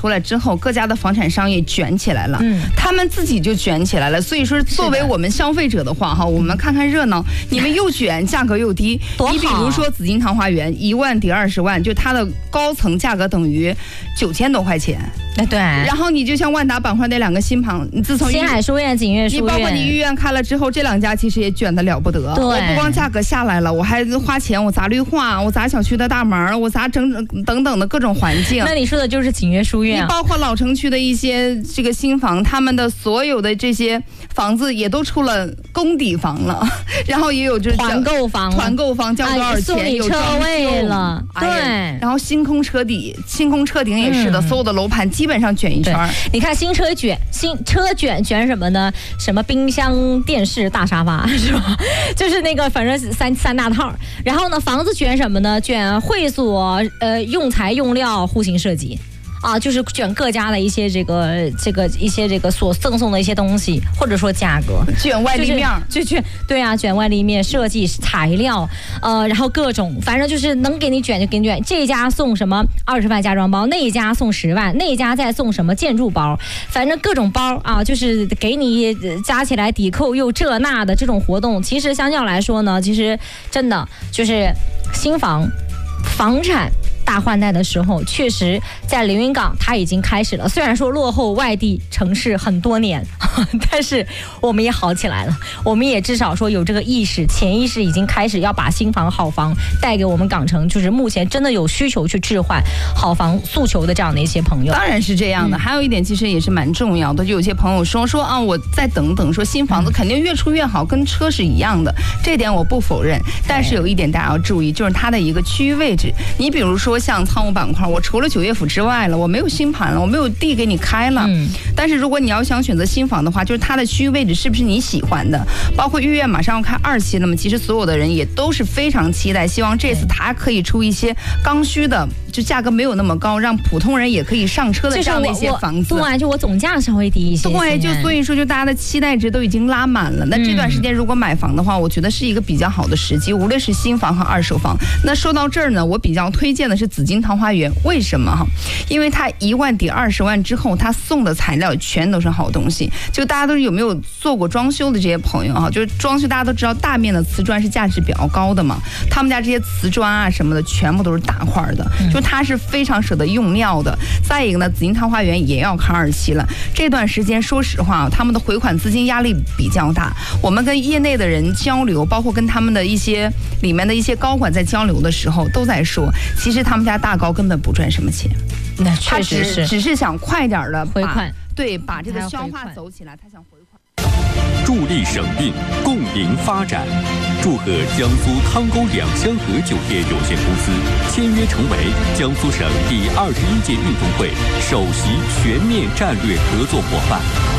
出来之后，各家的房产商也卷起来了，他们自己就卷起来了。所以说，作为我们消费者的话，哈，我们看看热闹，你们又卷，价格又低。你比如说紫金桃花源1万抵20万，就它的高层价格等于9000多块钱。 对。 然后你就像万达板块那2个新盘，你自从新海书院、锦悦书院， 你包括你御苑开了之后，这2家其实也卷得了不得。 对， 我不光价格下来了，我还花钱，我砸绿化，我砸小区的大门，我砸等等的各种环境。 那你说的就是锦悦书院， 你包括老城区的一些这个新房，他们的所有的这些房子也都出了公底房了，然后也有就是团购房交多少钱， 送你车位了，对。 然后星空车顶也是的，所有的楼盘基本上卷一圈。 你看新车卷什么呢？什么冰箱、电视、大沙发是吧？就是那个反正三大套。然后呢，房子卷什么呢？卷会所、用材用料、户型设计。啊，就是卷各家的一些这个所赠送的一些东西，或者说价格， 卷外立面， 对啊，卷外立面设计材料，然后各种，反正就是能给你卷就给你卷。这家送什么20万家装包，那一家送10万，那一家再送什么建筑包，反正各种包啊，就是给你加起来抵扣又这那的这种活动。其实相较来说呢，其实真的就是新房产大换代的时候，确实在连云港它已经开始了。虽然说落后外地城市很多年，但是我们也好起来了。我们也至少说有这个意识，潜意识已经开始要把新房好房带给我们港城，就是目前真的有需求去置换好房诉求的这样的一些朋友。 当然是这样的。还有一点其实也是蛮重要的，就有些朋友说啊，我再等等，说新房子肯定越出越好，跟车是一样的，这点我不否认。但是有一点大家要注意，就是它的一个区域位置。你比如说像仓务板块，我除了9月府之外了，我没有新盘了，我没有地给你开了。但是如果你要想选择新房的话，就是它的区域位置是不是你喜欢的？包括御苑马上要开2期，那么其实所有的人也都是非常期待，希望这次它可以出一些刚需的，就价格没有那么高，让普通人也可以上车的这样的一些房子。 对，就我总价稍微低一些。 对，就所以说就大家的期待值都已经拉满了。那这段时间如果买房的话，我觉得是一个比较好的时机，无论是新房和二手房。那说到这儿呢，我比较推荐的是紫金桃花源。为什么哈？因为它1万抵20万之后，它送的材料全都是好东西。就大家都有没有做过装修的这些朋友哈？就是装修大家都知道，大面的瓷砖是价值比较高的嘛。他们家这些瓷砖啊什么的，全部都是大块的，就它是非常舍得用料的。再一个呢，紫金桃花源也要开2期了。这段时间说实话，他们的回款资金压力比较大。我们跟业内的人交流，包括跟他们的一些里面的一些高管在交流的时候，都在说，其实他们家大高根本不赚什么钱， 那确实是， 只是想快点的回款， 对，把这个消化走起来，他想回款。 助力省运，共赢发展。祝贺江苏汤沟2香河酒店有限公司签约成为江苏省第21届运动会首席全面战略合作伙伴。